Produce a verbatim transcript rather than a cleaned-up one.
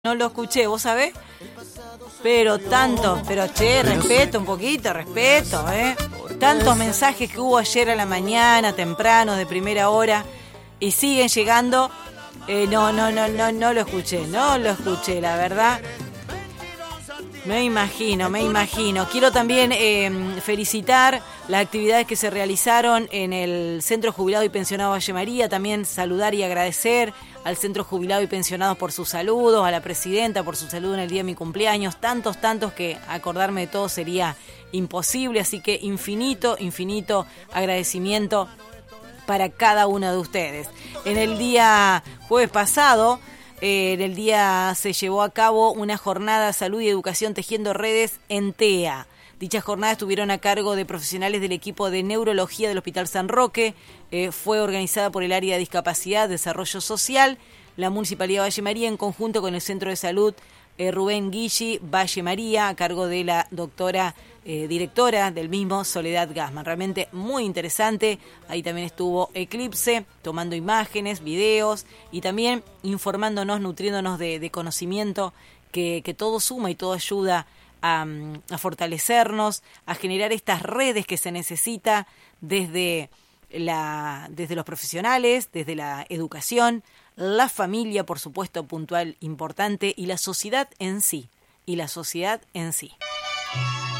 No lo escuché, ¿vos sabés? Pero tanto, pero che, respeto un poquito, respeto, ¿eh? Tantos mensajes que hubo ayer a la mañana, temprano, de primera hora, y siguen llegando. Eh, no, no, no, no, no lo escuché, no lo escuché, la verdad. Me imagino, me imagino. Quiero también eh, felicitar las actividades que se realizaron en el Centro Jubilado y Pensionado Valle María. También saludar y agradecer al Centro Jubilado y Pensionado por sus saludos, a la presidenta por su saludo en el día de mi cumpleaños. Tantos, tantos que acordarme de todo sería imposible. Así que infinito, infinito agradecimiento para cada uno de ustedes. En el día jueves pasado... Eh, en el día se llevó a cabo una jornada Salud y Educación Tejiendo Redes en T E A. Dichas jornadas estuvieron a cargo de profesionales del equipo de neurología del Hospital San Roque. Eh, fue organizada por el Área de Discapacidad, Desarrollo Social, la Municipalidad de Valle María, en conjunto con el Centro de Salud eh, Rubén Guilli Valle María, a cargo de la doctora eh, directora del mismo, Soledad Gassman. Realmente muy interesante. Ahí también estuvo Eclipse, tomando imágenes, videos y también informándonos, nutriéndonos de, de conocimiento que, que todo suma y todo ayuda a, a fortalecernos, a generar estas redes que se necesita desde, la, desde los profesionales, desde la educación, la familia, por supuesto, puntual, importante, y la sociedad en sí, y la sociedad en sí.